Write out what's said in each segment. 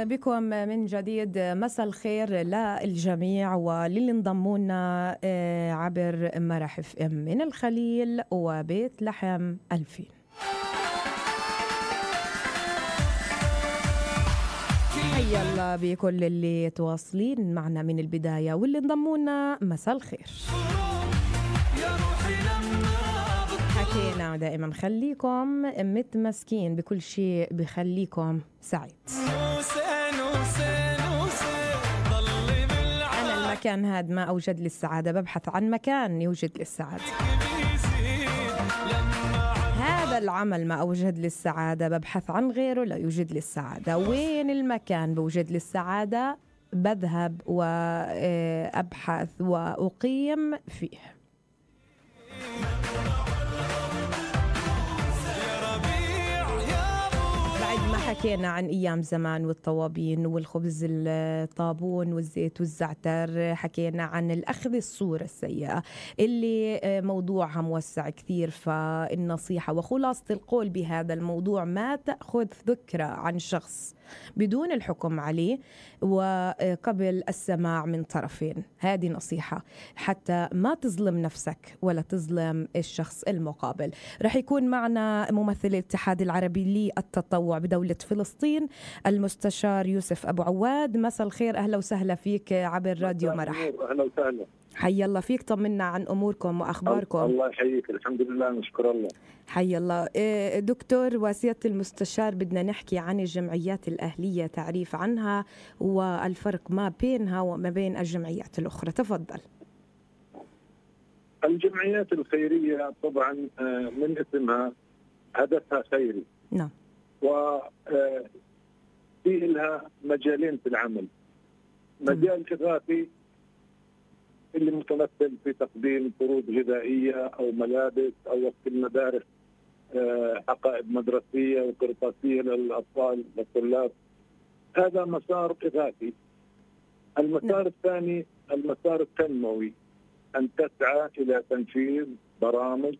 بكم من جديد. مساء الخير للجميع وللي انضموا لنا عبر مرح اف ام من الخليل وبيت لحم 2000. حيا الله بكل اللي تواصلين معنا من البداية واللي انضموا لنا. مساء الخير. حكينا دائما خليكم متمسكين بكل شيء بخليكم سعيد. أنا المكان هذا ما أوجد لي السعادة، ببحث عن مكان يوجد لي السعادة. هذا العمل ما أوجد لي السعادة، ببحث عن غيره لا يوجد لي السعادة. وين المكان بوجد لي السعادة بذهب وأبحث وأقيم فيه. حكينا عن أيام زمان والطوابين والخبز الطابون والزيت والزعتر، حكينا عن الأخذ الصورة السيئة اللي موضوعها موسع كثير. فالنصيحة وخلاصة القول بهذا الموضوع ما تأخذ ذكرى عن شخص بدون الحكم عليه وقبل السماع من طرفين. هذه نصيحة حتى ما تظلم نفسك ولا تظلم الشخص المقابل. رح يكون معنا ممثل الاتحاد العربي للتطوع بدولة فلسطين المستشار يوسف أبو عواد. مساء الخير، أهلا وسهلا فيك عبر راديو مرح. أهلا وسهلا. حي الله فيك، طمنا عن أموركم وأخباركم. الله يحييك، الحمد لله نشكر الله. حي الله. دكتور وسيادة المستشار، بدنا نحكي عن الجمعيات الأهلية، تعريف عنها والفرق ما بينها وما بين الجمعيات الأخرى. تفضل. الجمعيات الخيرية طبعا من اسمها هدفها خيري. نعم. وفي لها مجالين في العمل. مجال إغاثي اللي متمثل في تقديم طرود غذائية أو ملابس أو وقت المدارس حقائب مدرسية وقرطاسية للأطفال والطلاب. هذا مسار إغاثي. المسار الثاني المسار التنموي، أن تسعى إلى تنفيذ برامج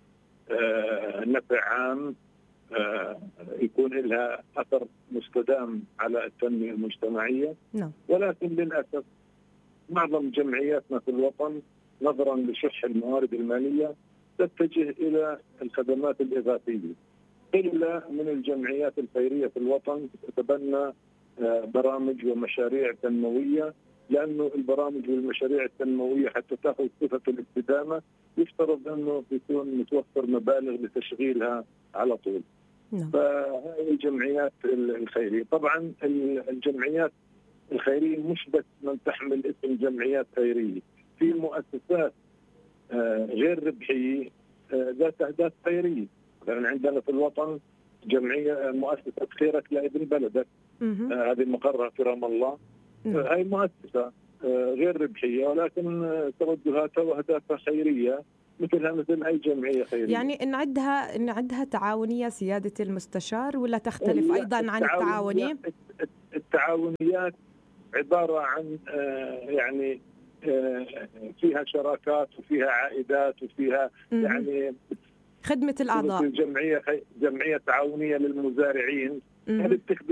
نفع عام يكون لها أثر مستدام على التنمية المجتمعية. ولكن للأسف معظم جمعياتنا في الوطن نظرا لشح الموارد المالية تتجه إلى الخدمات الإغاثية. إلا من الجمعيات الخيرية في الوطن تتبنى برامج ومشاريع تنموية، لأنه البرامج والمشاريع التنموية حتى تأخذ صفة الاستدامة يفترض أنه يكون متوفر مبالغ لتشغيلها على طول. فهذه الجمعيات الخيرية. طبعا الجمعيات الخيرية مش بس من تحمل اسم جمعيات خيرية، في مؤسسات غير ربحية ذات أهداف خيرية. يعني عندنا في الوطن جمعية مؤسسة خيرك لابن بلدك، هذه مقرها في رام الله. هاي مؤسسة غير ربحية ولكن توجهاتها وأهدافها خيرية مثل أي جمعية خيرية. يعني نعدها تعاونية سيادة المستشار ولا تختلف أيضا عن التعاونية؟ التعاونيات عبارة عن يعني فيها شراكات وفيها عائدات وفيها يعني خدمة الأعضاء. جمعية تعاونية للمزارعين.